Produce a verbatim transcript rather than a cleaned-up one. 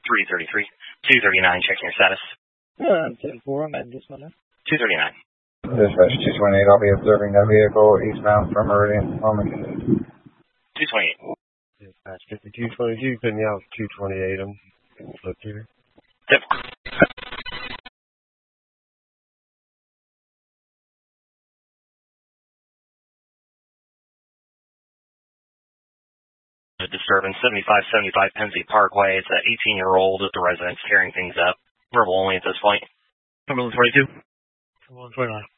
three thirty-three. two thirty-nine, checking your status. Uh, ten four, I'm at this one now. two thirty-nine. Dispatch two twenty-eight, I'll be observing that vehicle eastbound from Meridian. Moment. two twenty-eight. Dispatch fifty-two twenty-two, put me out two twenty-eight, I'm located. Yep. A disturbance, seventy-five seventy-five Pennsy Parkway. It's an eighteen-year-old at the residence tearing things up. Verbal only at this point. Cumberland twenty-two. Cumberland twenty-nine.